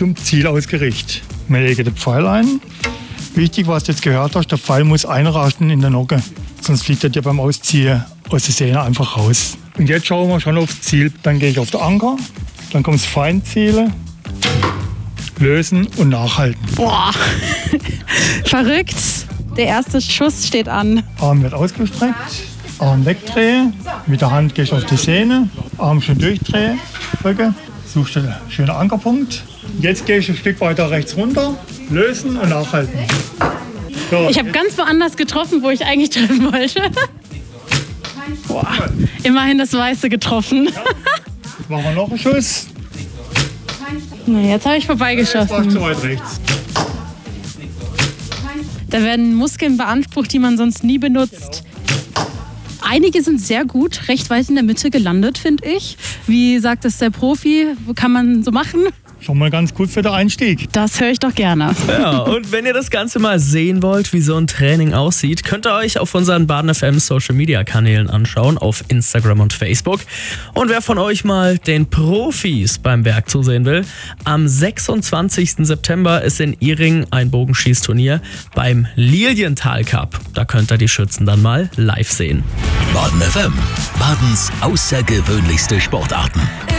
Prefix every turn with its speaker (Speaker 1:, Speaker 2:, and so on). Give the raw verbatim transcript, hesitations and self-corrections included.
Speaker 1: zum Ziel ausgerichtet. Wir legen den Pfeil ein. Wichtig, was du jetzt gehört hast, der Pfeil muss einrasten in der Nocke. Sonst fliegt er dir beim Ausziehen aus der Sehne einfach raus. Und jetzt schauen wir schon aufs Ziel. Dann gehe ich auf den Anker, dann kommt das Feinzielen, lösen und nachhalten.
Speaker 2: Boah, verrückt. Der erste Schuss steht an.
Speaker 1: Arm wird ausgestreckt, Arm wegdrehen, mit der Hand gehe ich auf die Sehne, Arm schön durchdrehen, drücke, suchst den schönen Ankerpunkt. Jetzt gehe ich ein Stück weiter rechts runter, lösen und nachhalten. So.
Speaker 2: Ich habe ganz woanders getroffen, wo ich eigentlich treffen wollte. Boah, immerhin das Weiße getroffen.
Speaker 1: Ja. Jetzt machen wir noch einen Schuss.
Speaker 2: Na, jetzt habe ich
Speaker 1: Jetzt war
Speaker 2: vorbeigeschossen.
Speaker 1: zu weit rechts.
Speaker 2: Da werden Muskeln beansprucht, die man sonst nie benutzt. Einige sind sehr gut, recht weit in der Mitte gelandet, finde ich. Wie sagt es der Profi? Kann man so machen?
Speaker 1: Schon mal ganz gut für den Einstieg.
Speaker 2: Das höre ich doch gerne.
Speaker 3: Ja, und wenn ihr das Ganze mal sehen wollt, wie so ein Training aussieht, könnt ihr euch auf unseren Baden F M Social Media Kanälen anschauen, auf Instagram und Facebook. Und wer von euch mal den Profis beim Werk zusehen will, am sechsundzwanzigsten September ist in Ihringen ein Bogenschießturnier beim Lilienthal Cup. Da könnt ihr die Schützen dann mal live sehen.
Speaker 4: Baden F M, Badens außergewöhnlichste Sportarten.